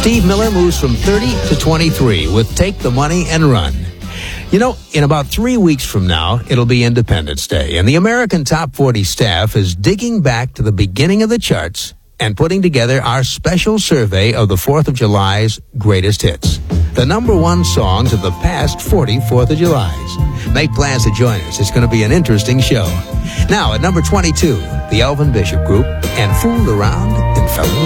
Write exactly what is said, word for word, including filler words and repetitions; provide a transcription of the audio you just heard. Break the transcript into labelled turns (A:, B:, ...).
A: Steve Miller moves from thirty to twenty-three with Take the Money and Run. You know, in about three weeks from now, it'll be Independence Day, and the American Top forty staff is digging back to the beginning of the charts and putting together our special survey of the fourth of July's greatest hits. The number one songs of the past forty fourth of Julys. Make plans to join us. It's going to be an interesting show. Now, at number twenty-two, the Elvin Bishop Group and Fooled Around and Fell in Love.